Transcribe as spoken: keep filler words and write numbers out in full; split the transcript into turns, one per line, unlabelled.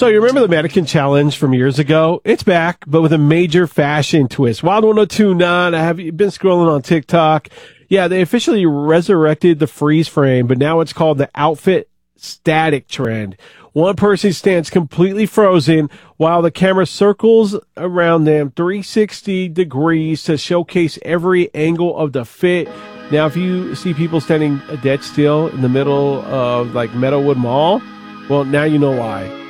So you remember the mannequin challenge from years ago? It's back, but with a major fashion twist. Wild one oh two point nine, have you been scrolling on TikTok? Yeah, they officially resurrected the freeze frame, but now it's called the outfit static trend. One person stands completely frozen while the camera circles around them three hundred sixty degrees to showcase every angle of the fit. Now, if you see people standing dead still in the middle of like Meadowwood Mall, well, now you know why.